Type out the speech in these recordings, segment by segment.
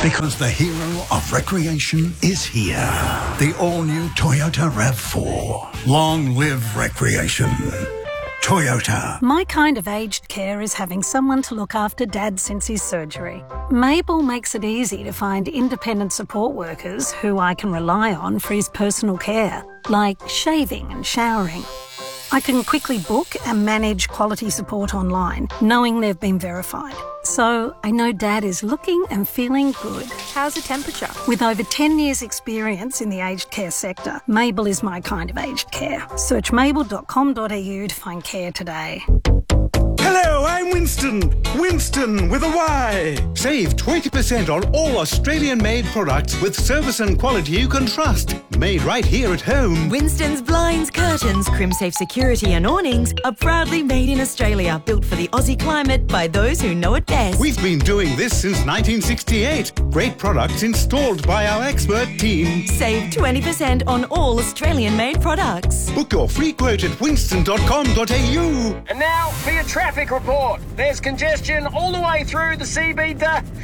Because the hero of recreation is here. The all-new Toyota RAV4. Long live recreation. Toyota. My kind of aged care is having someone to look after Dad since his surgery. Mabel makes it easy to find independent support workers who I can rely on for his personal care, like shaving and showering. I can quickly book and manage quality support online, knowing they've been verified. So I know Dad is looking and feeling good. How's the temperature? With over 10 years' experience in the aged care sector, Mabel is my kind of aged care. Search mabel.com.au to find care today. Hello, I'm Winston. Winston with a Y. Save 20% on all Australian-made products with service and quality you can trust. Made right here at home. Winston's blinds, curtains, crim-safe security and awnings are proudly made in Australia, built for the Aussie climate by those who know it best. We've been doing this since 1968. Great products installed by our expert team. Save 20% on all Australian-made products. Book your free quote at winston.com.au. And now for your traffic report. There's congestion all the way through the CBD.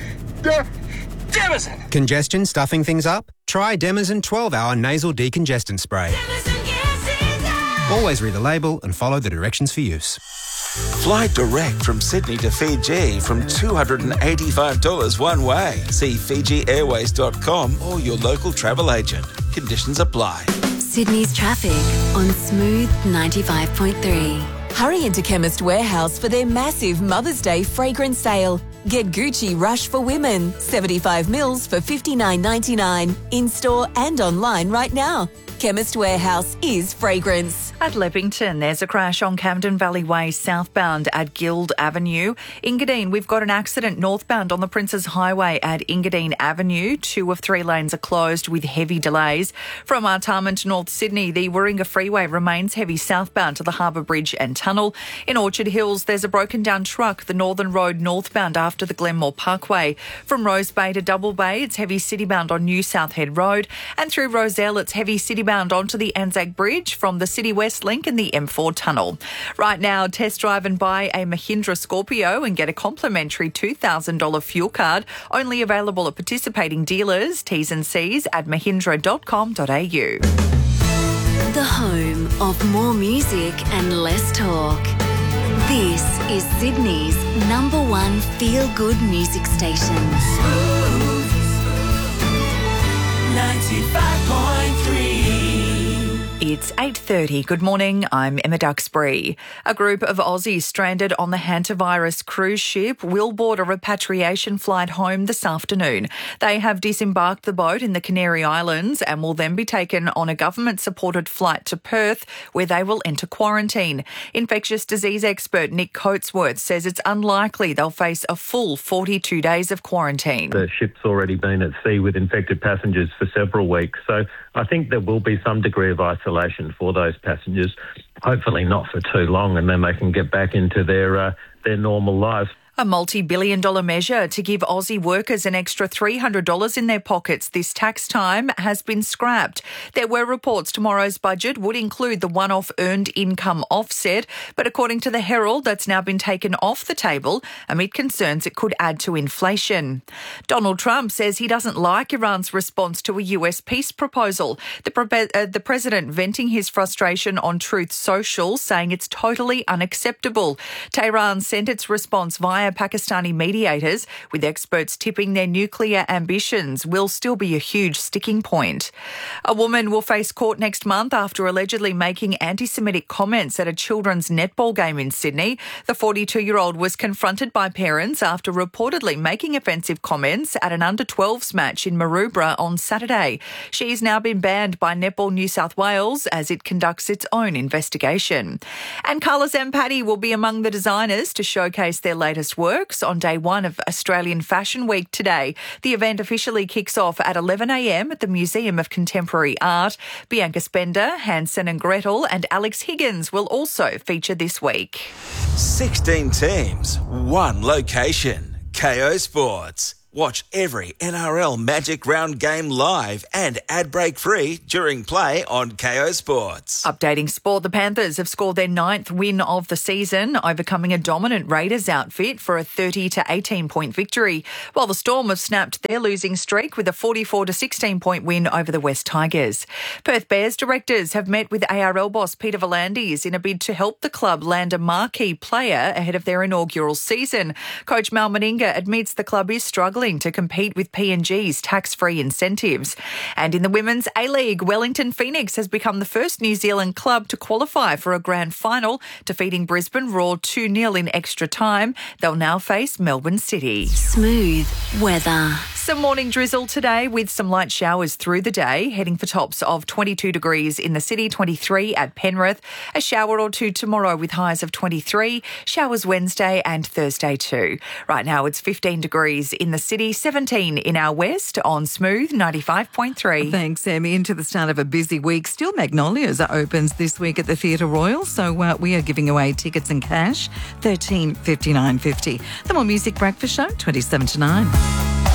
Demison. Congestion stuffing things up? Try Demison 12-hour nasal decongestant spray. Always read the label and follow the directions for use. Fly direct from Sydney to Fiji from $285 one way. See FijiAirways.com or your local travel agent. Conditions apply. Sydney's traffic on Smooth 95.3. Hurry into Chemist Warehouse for their massive Mother's Day fragrance sale. Get Gucci Rush for Women, 75 mils for $59.99, in-store and online right now. Chemist Warehouse is fragrance. At Leppington, there's a crash on Camden Valley Way southbound at Guild Avenue. Engadine, we've got an accident northbound on the Princes Highway at Engadine Avenue. 2 of 3 lanes are closed with heavy delays. From Artarmon to North Sydney, the Warringah Freeway remains heavy southbound to the Harbour Bridge and Tunnel. In Orchard Hills, there's a broken down truck, the Northern Road northbound after the Glenmore Parkway. From Rose Bay to Double Bay, it's heavy citybound on New South Head Road. And through Rozelle, it's heavy citybound onto the Anzac Bridge from the City West Link and the M4 Tunnel. Right now, test drive and buy a Mahindra Scorpio and get a complimentary $2,000 fuel card. Only available at participating dealers. T's and C's at mahindra.com.au. The home of more music and less talk. This is Sydney's #1 feel-good music station. 95.3. It's 8:30. Good morning. I'm Emma Duxbury. A group of Aussies stranded on the hantavirus cruise ship will board a repatriation flight home this afternoon. They have disembarked the boat in the Canary Islands and will then be taken on a government-supported flight to Perth, where they will enter quarantine. Infectious disease expert Nick Coatsworth says it's unlikely they'll face a full 42 days of quarantine. The ship's already been at sea with infected passengers for several weeks, so I think there will be some degree of isolation for those passengers, hopefully not for too long, and then they can get back into their normal lives. A multi-billion-dollar measure to give Aussie workers an extra $300 in their pockets this tax time has been scrapped. There were reports tomorrow's budget would include the one-off earned income offset, but according to the Herald, that's now been taken off the table amid concerns it could add to inflation. Donald Trump says he doesn't like Iran's response to a US peace proposal. The president venting his frustration on Truth Social, saying it's totally unacceptable. Tehran sent its response via Pakistani mediators, with experts tipping their nuclear ambitions will still be a huge sticking point. A woman will face court next month after allegedly making anti-Semitic comments at a children's netball game in Sydney. The 42-year-old was confronted by parents after reportedly making offensive comments at an under-12s match in Maroubra on Saturday. She's now been banned by Netball New South Wales as it conducts its own investigation. And Carla Zampatti will be among the designers to showcase their latest works on day 1 of Australian Fashion Week today. The event officially kicks off at 11 a.m. at the Museum of Contemporary Art. Bianca Spender, Hansel and Gretel and Alex Higgins will also feature this week. 16 teams, 1 location. KO Sports. Watch every NRL Magic Round game live and ad break free during play on KO Sports. Updating sport, the Panthers have scored their 9th win of the season, overcoming a dominant Raiders outfit for a 30 to 18 point victory, while the Storm have snapped their losing streak with a 44 to 16 point win over the West Tigers. Perth Bears directors have met with ARL boss Peter V'landys in a bid to help the club land a marquee player ahead of their inaugural season. Coach Mal Meninga admits the club is struggling to compete with PNG's tax-free incentives. And in the Women's A-League, Wellington Phoenix has become the first New Zealand club to qualify for a grand final, defeating Brisbane Roar 2-0 in extra time. They'll now face Melbourne City. Smooth weather. Some morning drizzle today with some light showers through the day, heading for tops of 22 degrees in the city, 23 at Penrith. A shower or two tomorrow with highs of 23, showers Wednesday and Thursday too. Right now it's 15 degrees in the city, 17 in our west on Smooth 95.3. Thanks, Sammy. Into the start of a busy week. Still Magnolias opens this week at the Theatre Royal, so we are giving away tickets and cash, $13.59.50. The More Music Breakfast Show, 27 to 9.